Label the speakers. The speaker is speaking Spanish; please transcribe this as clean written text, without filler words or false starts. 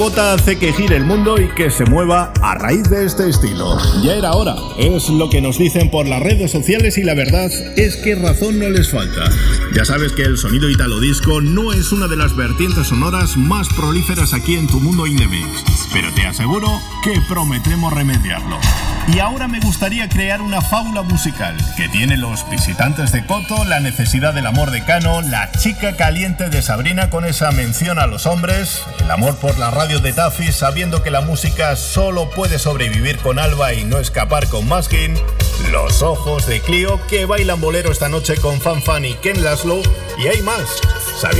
Speaker 1: Bota hace que gire el mundo y que se mueva a raíz de este estilo. Ya era hora, es lo que nos dicen por las redes sociales y la verdad es que razón no les falta. Ya sabes que el sonido italo disco no es una de las vertientes sonoras más prolíferas aquí en tu mundo indie mix, pero te aseguro que prometemos remediarlo. Y ahora me gustaría crear una fábula musical que tiene Los Visitantes de Coto, La Necesidad del Amor de Cano, La Chica Caliente de Sabrina con esa mención a los hombres, el amor por la radio de Taffy sabiendo que la música solo puede sobrevivir con Alba y no escapar con Maskin, Los Ojos de Clio que bailan bolero esta noche con Fan Fan y Ken Laszlo y hay más.